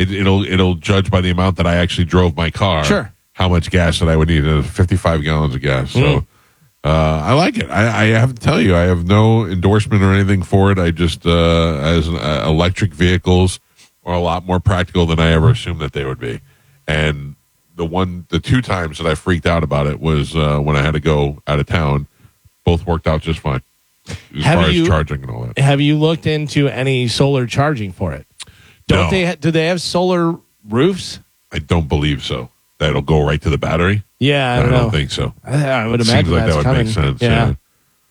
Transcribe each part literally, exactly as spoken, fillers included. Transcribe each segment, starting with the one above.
it, it'll it'll judge by the amount that I actually drove my car. Sure. How much gas that I would need? Uh, fifty-five gallons of gas. So Mm. uh, I like it. I, I have to tell you, I have no endorsement or anything for it. I just uh, as an, uh, electric vehicles are a lot more practical than I ever assumed that they would be. And the one, the two times that I freaked out about it was uh, when I had to go out of town. Both worked out just fine as Have far you- as charging and all that. Have you looked into any solar charging for it? Don't No. they? Ha- do they have solar roofs? I don't believe so. That'll go right to the battery. Yeah, I I don't, don't know. think so. I, I would It imagine seems like that's that would coming. make sense. Yeah. Yeah.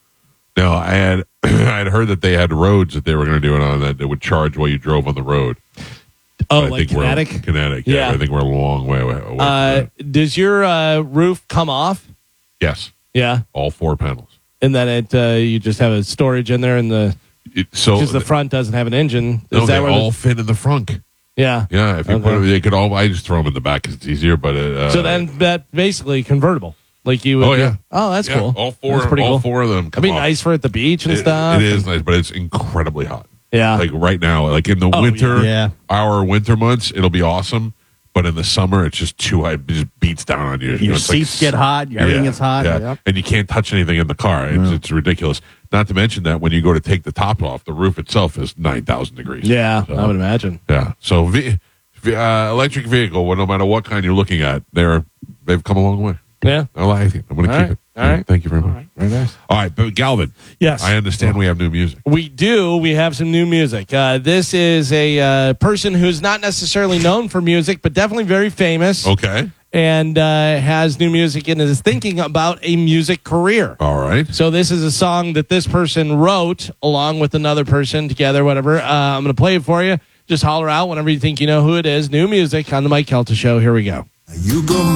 No, I had I had heard that they had roads that they were going to do it on that that would charge while you drove on the road. Oh, But I like think we're- kinetic. Kinetic. Yeah, Yeah. I think we're a long way away. away Uh, from that. does your uh, roof come off? Yes, Yeah, all four panels. and then it uh, you just have a storage in there, and the It, so because the front doesn't have an engine. Is no, that they where all the, fit in the front. yeah? Yeah, if you Okay. put it, they could all. I just throw them in the back because it's easier. But uh, So then that basically convertible, like you. Would Oh, yeah. Oh, that's yeah, cool. all four, That's pretty all cool. four of them. That'd Come be off. nice for at the beach and It- stuff. It is nice, but it's incredibly hot. Yeah. Like right now, like in the Oh, winter, yeah. our winter months, it'll be awesome. But in the summer, it's just too high. It just beats down on you. You know, Your it's like seats get hot. Everything gets hot. Yeah. Yep. And you can't touch anything in the car. It's, it's ridiculous. Not to mention that when you go to take the top off, the roof itself is nine thousand degrees. yeah, So, I would imagine. yeah. So v- v- uh, electric vehicle, well, no matter what kind you're looking at, they're they've come a long way. Yeah. I like it. I'm going to All keep right. it. All right. Thank you very much. Very nice. All right, but Galvin, Yes. I understand we have new music. We do. We have some new music. Uh, this is a uh, person who's not necessarily known for music, but definitely very famous, Okay. and uh, has new music and is thinking about a music career. All right. So this is a song that this person wrote along with another person together, whatever. Uh, I'm going to play it for you. Just holler out whenever you think you know who it is. New music on the Mike Kelta Show. Here we go. You go